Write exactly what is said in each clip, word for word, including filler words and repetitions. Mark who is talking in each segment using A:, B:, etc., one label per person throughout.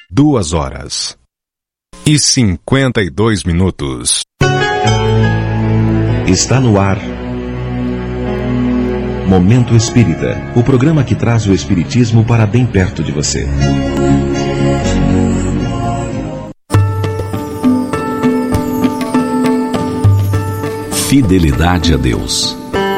A: duas horas e cinquenta e dois minutos.
B: Está no ar Momento Espírita, o programa que traz o Espiritismo para bem perto de você.
C: Fidelidade a Deus.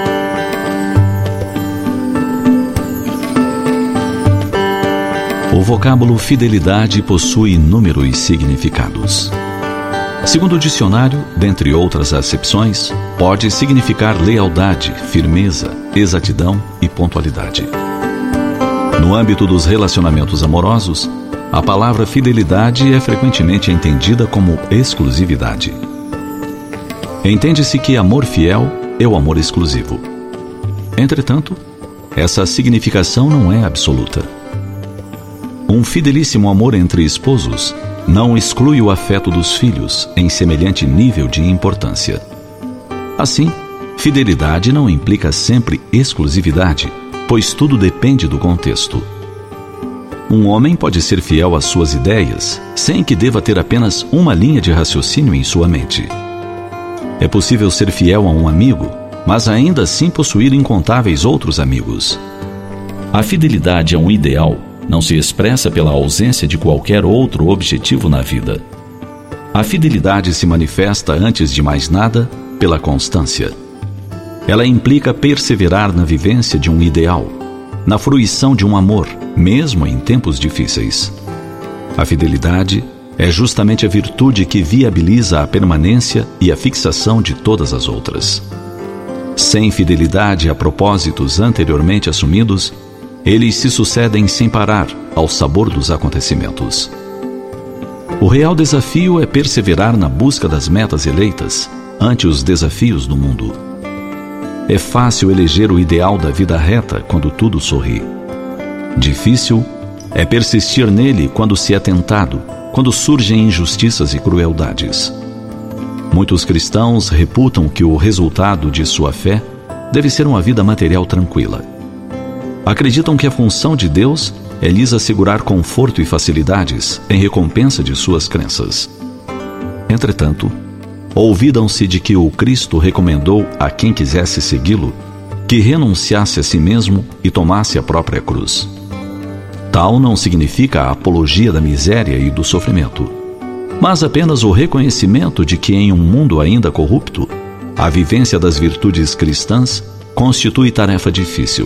C: O vocábulo fidelidade possui inúmeros significados. Segundo o dicionário, dentre outras acepções, pode significar lealdade, firmeza, exatidão e pontualidade. No âmbito dos relacionamentos amorosos, a palavra fidelidade é frequentemente entendida como exclusividade. Entende-se que amor fiel é o amor exclusivo. Entretanto, essa significação não é absoluta. Um fidelíssimo amor entre esposos não exclui o afeto dos filhos em semelhante nível de importância. Assim, fidelidade não implica sempre exclusividade, pois tudo depende do contexto. Um homem pode ser fiel às suas ideias, sem que deva ter apenas uma linha de raciocínio em sua mente. É possível ser fiel a um amigo, mas ainda assim possuir incontáveis outros amigos. A fidelidade a um ideal não se expressa pela ausência de qualquer outro objetivo na vida. A fidelidade se manifesta, antes de mais nada, pela constância. Ela implica perseverar na vivência de um ideal, na fruição de um amor, mesmo em tempos difíceis. A fidelidade é justamente a virtude que viabiliza a permanência e a fixação de todas as outras. Sem fidelidade a propósitos anteriormente assumidos, eles se sucedem sem parar ao sabor dos acontecimentos. O real desafio é perseverar na busca das metas eleitas ante os desafios do mundo. É fácil eleger o ideal da vida reta quando tudo sorri. Difícil é persistir nele quando se é tentado, quando surgem injustiças e crueldades. Muitos cristãos reputam que o resultado de sua fé deve ser uma vida material tranquila. Acreditam que a função de Deus é lhes assegurar conforto e facilidades em recompensa de suas crenças. Entretanto, olvidam-se de que o Cristo recomendou a quem quisesse segui-lo que renunciasse a si mesmo e tomasse a própria cruz. Tal não significa a apologia da miséria e do sofrimento, mas apenas o reconhecimento de que em um mundo ainda corrupto, a vivência das virtudes cristãs constitui tarefa difícil.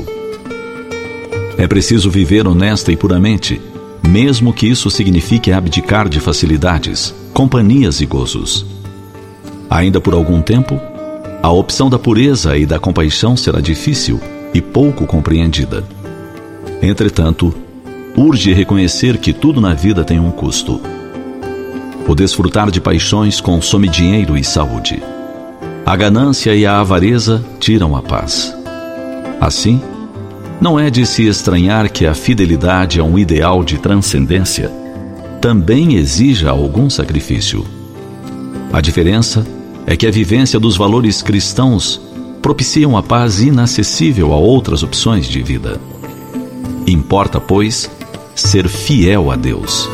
C: É preciso viver honesta e puramente, mesmo que isso signifique abdicar de facilidades, companhias e gozos. Ainda por algum tempo, a opção da pureza e da compaixão será difícil e pouco compreendida. Entretanto, urge reconhecer que tudo na vida tem um custo. O desfrutar de paixões consome dinheiro e saúde. A ganância e a avareza tiram a paz. Assim, não é de se estranhar que a fidelidade a um ideal de transcendência também exija algum sacrifício. A diferença é que a vivência dos valores cristãos propicia uma paz inacessível a outras opções de vida. Importa, pois, ser fiel a Deus.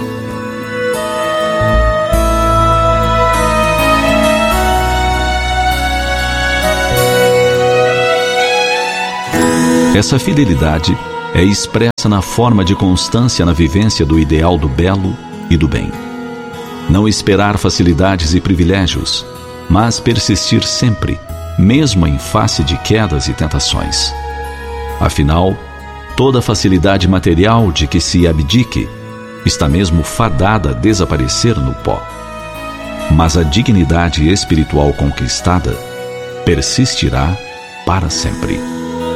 C: Essa fidelidade é expressa na forma de constância na vivência do ideal do belo e do bem. Não esperar facilidades e privilégios, mas persistir sempre, mesmo em face de quedas e tentações. Afinal, toda facilidade material de que se abdique está mesmo fadada a desaparecer no pó. Mas a dignidade espiritual conquistada persistirá para sempre.